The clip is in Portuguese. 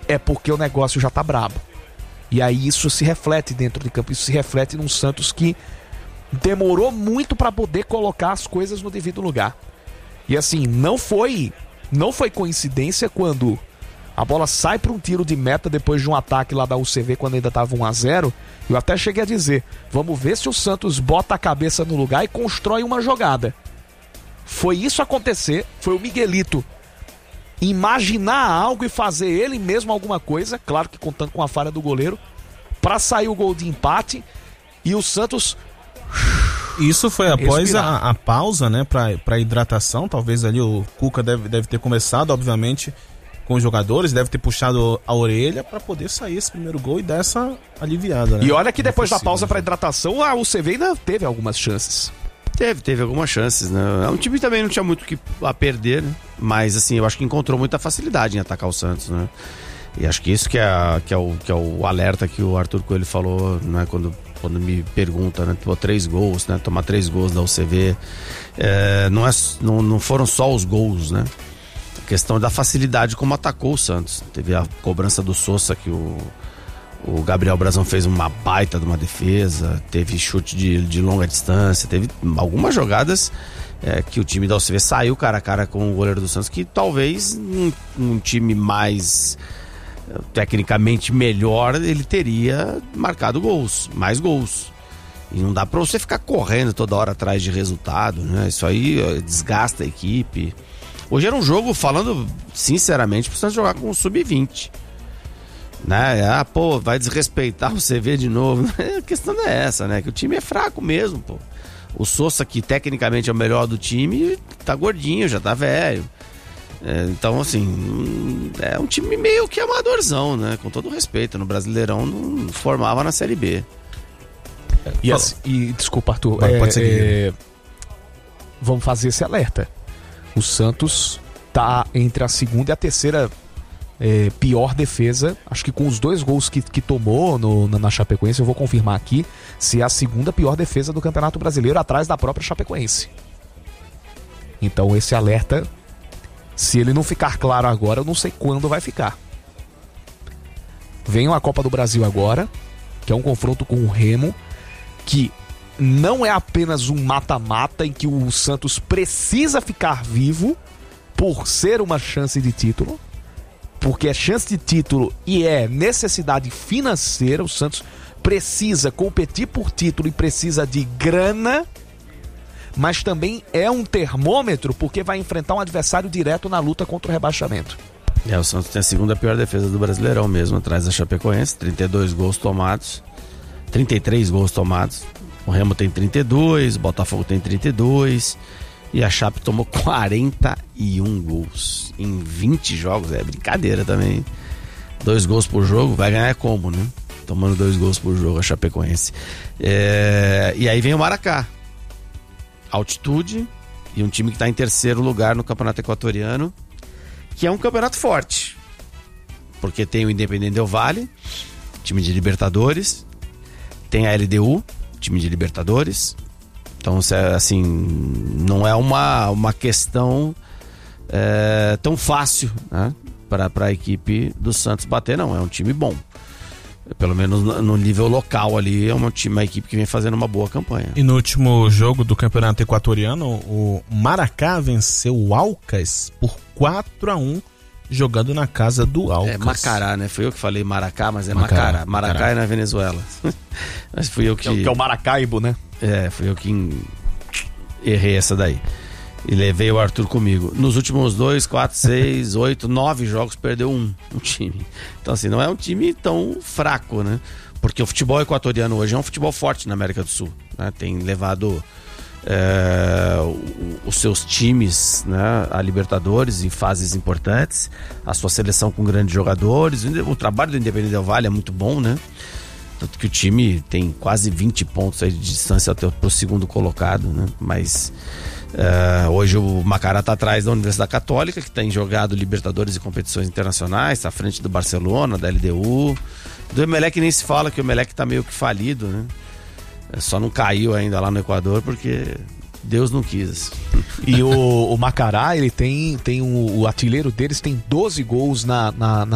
é porque o negócio já tá brabo. E aí isso se reflete dentro de campo, isso se reflete num Santos que demorou muito para poder colocar as coisas no devido lugar. E assim, não foi coincidência quando a bola sai para um tiro de meta depois de um ataque lá da UCV, quando ainda estava 1-0. Eu até cheguei a dizer, vamos ver se o Santos bota a cabeça no lugar e constrói uma jogada. Foi isso acontecer, foi o Miguelito imaginar algo e fazer ele mesmo alguma coisa, claro que contando com a falha do goleiro, para sair o gol de empate e o Santos... Isso foi após a pausa, né, para hidratação. Talvez ali o Cuca deve ter começado, obviamente, com os jogadores, deve ter puxado a orelha para poder sair esse primeiro gol e dar essa aliviada, né? E olha que depois da pausa para hidratação, a UCV ainda teve algumas chances. Teve algumas chances, né? O time também não tinha muito a perder, né? Mas assim, eu acho que encontrou muita facilidade em atacar o Santos, né? E acho que isso que é o alerta que o Arthur Coelho falou, né? Quando me pergunta, né? 3 gols, né? Tomar 3 gols da UCV. Não foram só os gols, né? A questão da facilidade como atacou o Santos. Teve a cobrança do Sousa que o Gabriel Brazão fez uma baita de uma defesa, teve chute de longa distância, teve algumas jogadas que o time da UCV saiu cara a cara com o goleiro do Santos, que talvez um time mais tecnicamente melhor, ele teria marcado mais gols. E não dá pra você ficar correndo toda hora atrás de resultado, né? Isso aí desgasta a equipe. Hoje era um jogo, falando sinceramente, precisa jogar com o sub-20. Né? Vai desrespeitar o CV de novo. A questão não é essa, né? Que o time é fraco mesmo, pô. O Sousa, que tecnicamente é o melhor do time, tá gordinho, já tá velho. Então, assim, é um time meio que amadorzão, né? Com todo respeito, no Brasileirão não formava na Série B. E desculpa, Arthur, pode seguir. Vamos fazer esse alerta. O Santos tá entre a segunda e a terceira pior defesa. Acho que com os 2 gols que tomou na Chapecoense, eu vou confirmar aqui, se é a segunda pior defesa do Campeonato Brasileiro, atrás da própria Chapecoense. Então esse alerta, se ele não ficar claro agora, eu não sei quando vai ficar. Vem a Copa do Brasil agora, que é um confronto com o Remo, que não é apenas um mata-mata em que o Santos precisa ficar vivo por ser uma chance de título, porque é chance de título e é necessidade financeira. O Santos precisa competir por título e precisa de grana, mas também é um termômetro porque vai enfrentar um adversário direto na luta contra o rebaixamento. O Santos tem a segunda pior defesa do Brasileirão mesmo, atrás da Chapecoense, 33 gols tomados. O Remo tem 32, o Botafogo tem 32 e a Chape tomou 41 gols em 20 jogos. É brincadeira também. 2 gols por jogo, vai ganhar como, né? Tomando 2 gols por jogo a Chapecoense. E aí vem o Maracá. Altitude e um time que está em terceiro lugar no Campeonato Equatoriano, que é um campeonato forte, porque tem o Independente Del Valle, time de Libertadores, tem a LDU, time de Libertadores. Então, assim, não é uma questão tão fácil, né, para a equipe do Santos bater, não. É um time bom. Pelo menos no nível local ali, é uma equipe que vem fazendo uma boa campanha. E no último jogo do Campeonato Equatoriano, o Maracá venceu o Aucas por 4-1, jogando na casa do Aucas. É Macará, né? Foi eu que falei Maracá, mas é Macará. Maracá é na Venezuela. Mas fui eu que... Que é o Maracaibo, né? Fui eu que errei essa daí. E levei o Arthur comigo. Nos últimos 2, 4, 6, 8, 9 jogos, perdeu um time. Então, assim, não é um time tão fraco, né? Porque o futebol equatoriano hoje é um futebol forte na América do Sul, né? Tem levado os seus times, né, a Libertadores em fases importantes, a sua seleção com grandes jogadores. O trabalho do Independente Del Valle é muito bom, né? Tanto que o time tem quase 20 pontos aí de distância pro segundo colocado, né? Mas hoje o Macará está atrás da Universidade Católica, que tem jogado Libertadores e competições internacionais, está à frente do Barcelona, da LDU. Do Emelec nem se fala, que o Emelec está meio que falido, né? Só não caiu ainda lá no Equador porque Deus não quis. E o Macará, ele tem o artilheiro deles tem 12 gols na